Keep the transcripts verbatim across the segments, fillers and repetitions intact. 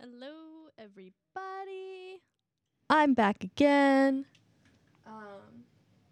Hello, everybody. I'm back again. Um,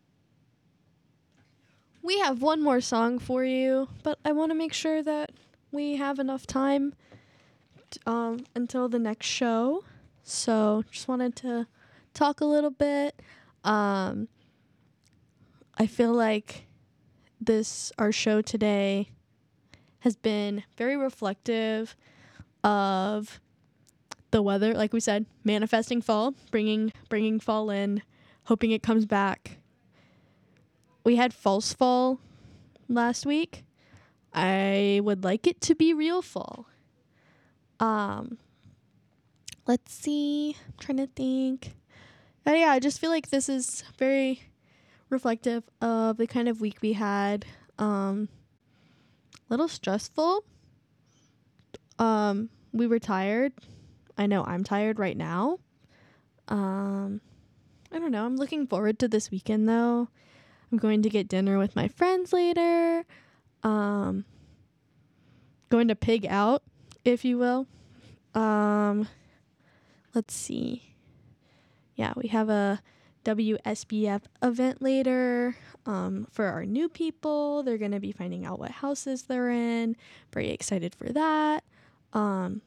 we have one more song for you, but I want to make sure that we have enough time t- um, until the next show. So, just wanted to talk a little bit. Um, I feel like this, our show today, has been very reflective of the weather, like we said, manifesting fall, bringing bringing fall in, hoping it comes back. We had false fall last week. I would like it to be real fall. Um, let's see. I'm trying to think. Uh, yeah, I just feel like this is very reflective of the kind of week we had. Um, little stressful. Um, we were tired. I know I'm tired right now. Um, I don't know. I'm looking forward to this weekend though. I'm going to get dinner with my friends later. Um, going to pig out, if you will. Um, let's see. Yeah, we have a W S B F event later um, for our new people. They're going to be finding out what houses they're in. Very excited for that. Um,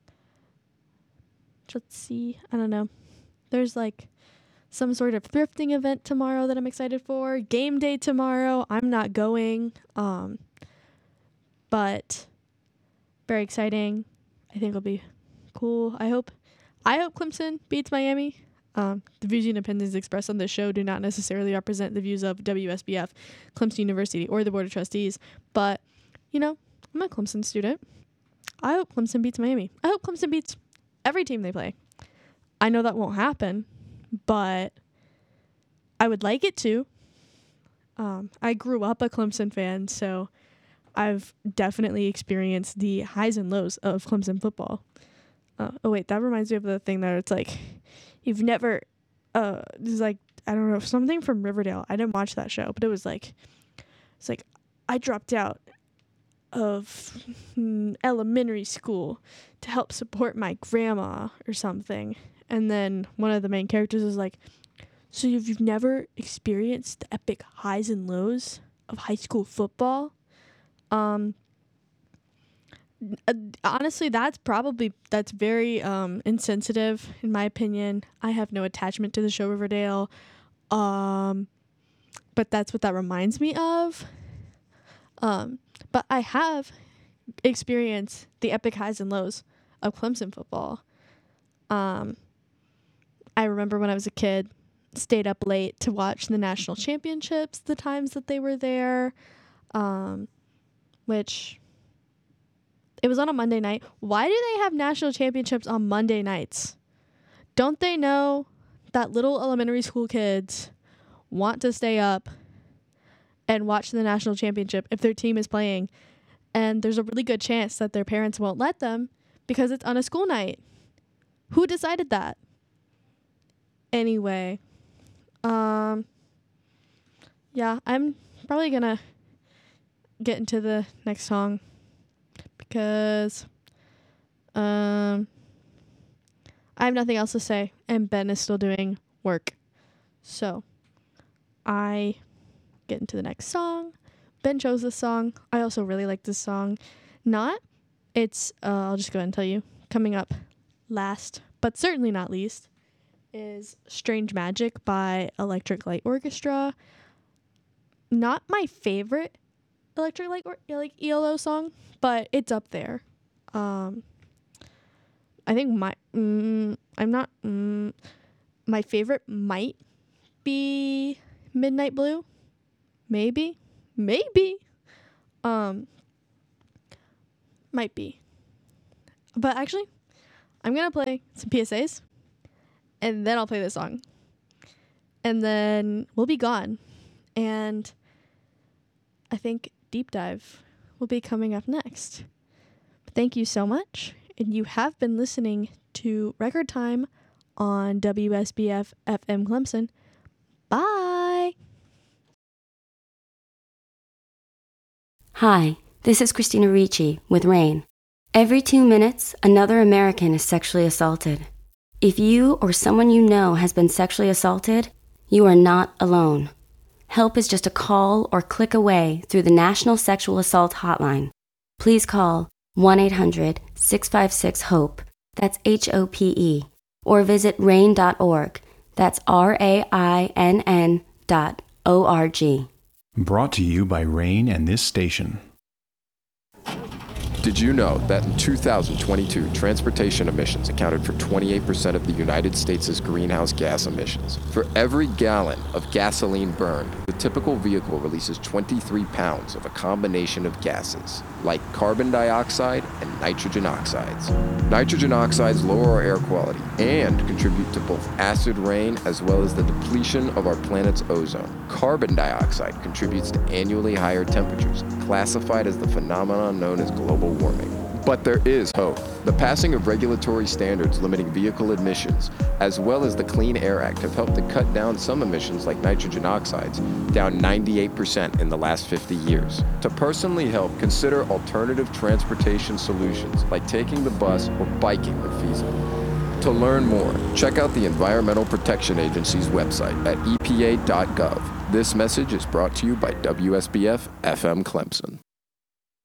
let's see. I don't know. There's like some sort of thrifting event tomorrow that I'm excited for. Game day tomorrow. I'm not going. Um, but very exciting. I think it'll be cool. I hope I hope Clemson beats Miami. Um, the views and opinions expressed on this show do not necessarily represent the views of W S B F, Clemson University, or the Board of Trustees. But, you know, I'm a Clemson student. I hope Clemson beats Miami. I hope Clemson beats every team they play. I know that won't happen, but I would like it to. Um, I grew up a Clemson fan, so I've definitely experienced the highs and lows of Clemson football. Uh, oh, wait, that reminds me of the thing that it's like, you've never, uh, there's like, I don't know, something from Riverdale. I didn't watch that show, but it was like, it's like, I dropped out of mm, elementary school to help support my grandma or something. And then one of the main characters is like, so if you've never experienced the epic highs and lows of high school football, um, uh, honestly, that's probably, that's very um, insensitive, in my opinion. I have no attachment to the show Riverdale, um, but that's what that reminds me of. Um, but I have experienced the epic highs and lows of Clemson football. Um, I remember when I was a kid, stayed up late to watch the national championships, the times that they were there, um, which... It was on a Monday night. Why do they have national championships on Monday nights? Don't they know that little elementary school kids want to stay up and watch the national championship if their team is playing? And there's a really good chance that their parents won't let them because it's on a school night. Who decided that? Anyway, um, yeah, I'm probably going to get into the next song. Because um, I have nothing else to say, and Ben is still doing work. So I get into the next song. Ben chose this song. I also really like this song. Not, it's, uh, I'll just go ahead and tell you, coming up last, but certainly not least, is Strange Magic by Electric Light Orchestra. Not my favorite Electric Light or like E L O song, but it's up there. Um, I think my mm, I'm not mm, my favorite might be Midnight Blue, maybe, maybe, um, might be. But actually, I'm gonna play some P S As, and then I'll play this song, and then we'll be gone, and I think Deep Dive will be coming up next. Thank you so much. And you have been listening to Record Time on W S B F F M Clemson. Bye. Hi, this is Christina Ricci with Rain. Every two minutes, another American is sexually assaulted. If you or someone you know has been sexually assaulted, you are not alone. Help is just a call or click away through the National Sexual Assault Hotline. Please call one eight hundred six five six HOPE, that's H O P E, or visit rain dot org, that's R A I N N dot O R G. Brought to you by RAIN and this station. Did you know that in two thousand twenty-two, transportation emissions accounted for twenty-eight percent of the United States' greenhouse gas emissions? For every gallon of gasoline burned, the typical vehicle releases twenty-three pounds of a combination of gases, like carbon dioxide and nitrogen oxides. Nitrogen oxides lower our air quality and contribute to both acid rain as well as the depletion of our planet's ozone. Carbon dioxide contributes to annually higher temperatures, classified as the phenomenon known as global warming. But there is hope. The passing of regulatory standards limiting vehicle emissions, as well as the Clean Air Act, have helped to cut down some emissions like nitrogen oxides, down ninety-eight percent in the last fifty years. To personally help, consider alternative transportation solutions like taking the bus or biking when feasible. To learn more, check out the Environmental Protection Agency's website at E P A dot gov. This message is brought to you by W S B F F M Clemson.